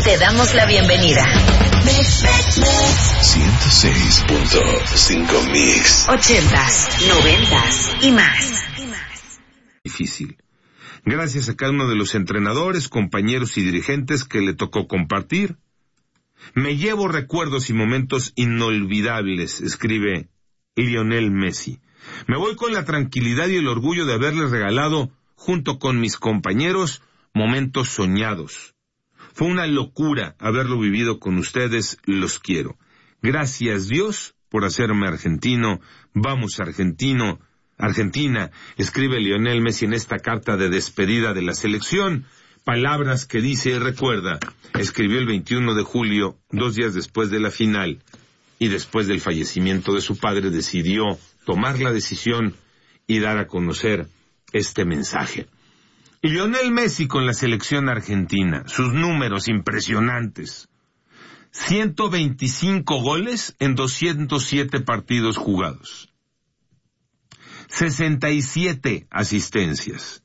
Te damos la bienvenida. 106.5 Mix. 80s, 90s y más. Difícil. Gracias a cada uno de los entrenadores, compañeros y dirigentes que le tocó compartir. Me llevo recuerdos y momentos inolvidables, escribe Lionel Messi. Me voy con la tranquilidad y el orgullo de haberles regalado, junto con mis compañeros, momentos soñados. Fue una locura haberlo vivido con ustedes, los quiero. Gracias Dios por hacerme argentino. Vamos Argentina, escribe Lionel Messi en esta carta de despedida de la selección. Palabras que dice y recuerda, escribió el 21 de julio, 2 días después de la final, y después del fallecimiento de su padre decidió tomar la decisión y dar a conocer este mensaje. Lionel Messi con la selección argentina, sus números impresionantes. 125 goles en 207 partidos jugados. 67 asistencias.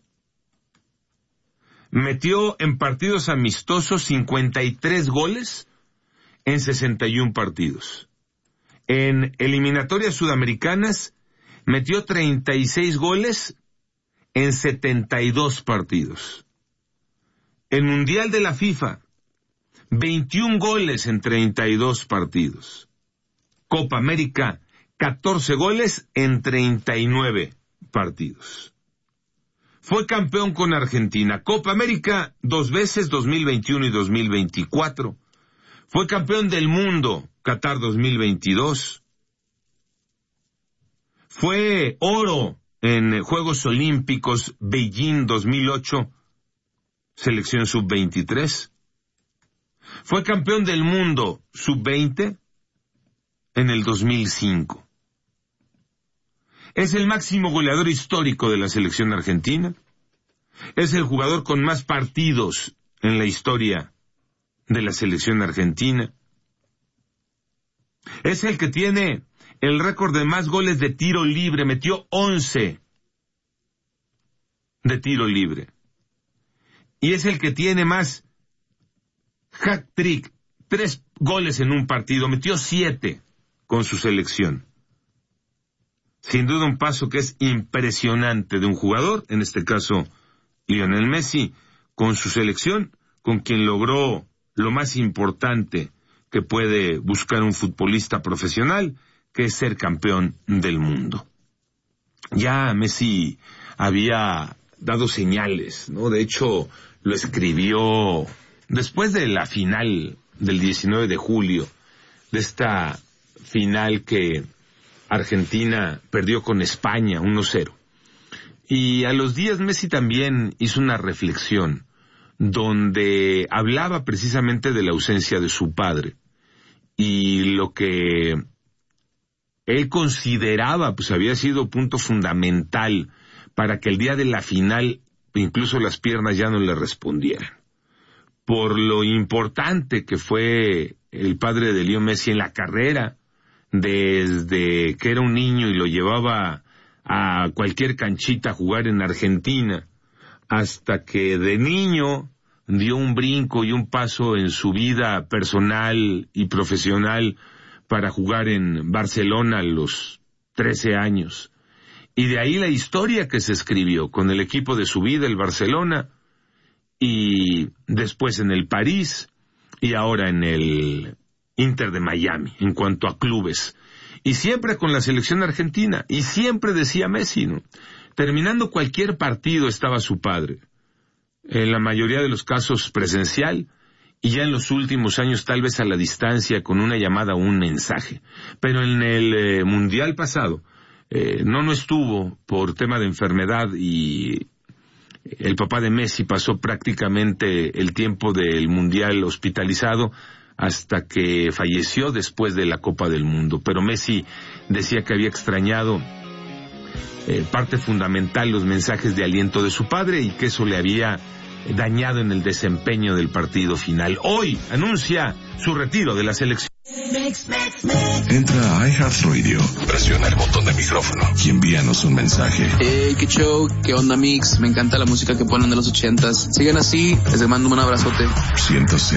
Metió en partidos amistosos 53 goles en 61 partidos. En eliminatorias sudamericanas metió 36 goles en 72 partidos. En Mundial de la FIFA, 21 goles en 32 partidos. Copa América, 14 goles en 39 partidos. Fue campeón con Argentina. Copa América 2 veces, 2021 y 2024. Fue campeón del mundo, Qatar 2022. Fue oro en Juegos Olímpicos Beijing 2008, selección sub-23. Fue campeón del mundo sub-20 en el 2005. Es el máximo goleador histórico de la selección argentina. Es el jugador con más partidos en la historia de la selección argentina. Es el que tiene el récord de más goles de tiro libre. Metió 11 de tiro libre. Y es el que tiene más hat-trick, 3 goles en un partido. Metió 7 con su selección. Sin duda un paso que es impresionante de un jugador, en este caso Lionel Messi, con su selección, con quien logró lo más importante que puede buscar un futbolista profesional, que es ser campeón del mundo. Ya Messi había dado señales, ¿no? De hecho, lo escribió después de la final del 19 de julio, de esta final que Argentina perdió con España 1-0. Y a los días Messi también hizo una reflexión donde hablaba precisamente de la ausencia de su padre y lo que él consideraba pues había sido punto fundamental para que el día de la final incluso las piernas ya no le respondieran. Por lo importante que fue el padre de Leo Messi en la carrera, desde que era un niño y lo llevaba a cualquier canchita a jugar en Argentina, hasta que de niño dio un brinco y un paso en su vida personal y profesional para jugar en Barcelona a los 13 años. Y de ahí la historia que se escribió con el equipo de su vida, el Barcelona, y después en el París, y ahora en el Inter de Miami, en cuanto a clubes. Y siempre con la selección argentina. Y siempre decía Messi, ¿no? Terminando cualquier partido estaba su padre. En la mayoría de los casos presencial, y ya en los últimos años tal vez a la distancia con una llamada o un mensaje. Pero en el Mundial pasado, no estuvo por tema de enfermedad y el papá de Messi pasó prácticamente el tiempo del Mundial hospitalizado hasta que falleció después de la Copa del Mundo. Pero Messi decía que había extrañado parte fundamental los mensajes de aliento de su padre y que eso le había dañado en el desempeño del partido final. Hoy anuncia su retiro de la selección. Entra a iHeartRadio, presiona el botón de micrófono y envíanos un mensaje. Hey, qué show, qué onda Mix, me encanta la música que ponen de los 80s. Sigan así, les mando un abrazote. 106.